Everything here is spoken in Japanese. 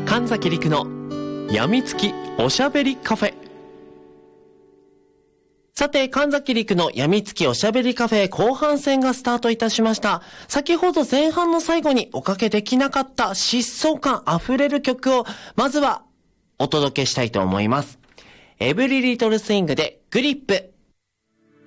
神崎陸のやみつきおしゃべりカフェ。さて、神崎陸のやみつきおしゃべりカフェ後半戦がスタートいたしました。先ほど前半の最後におかけできなかった疾走感あふれる曲をまずはお届けしたいと思います。エブリリトルスイングでグリップ。